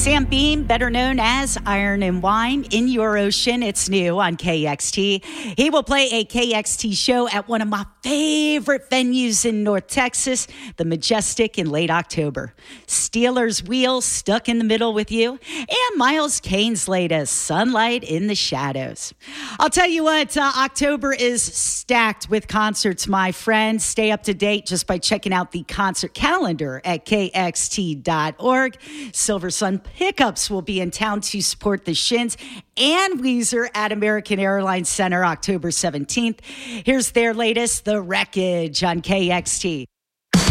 Sam Beam, better known as Iron and Wine, In Your Ocean. It's new on KXT. He will play a KXT show at one of my favorite venues in North Texas, the Majestic, in late October. Steelers Wheel, Stuck in the Middle with You, and Miles Kane's latest, Sunlight in the Shadows. I'll tell you what, October is stacked with concerts, my friends. Stay up to date just by checking out the concert calendar at kxt.org. Silver Sun Pickups will be in town to support the Shins and Weezer at American Airlines Center October 17th. Here's their latest, The Wreckage, on KXT.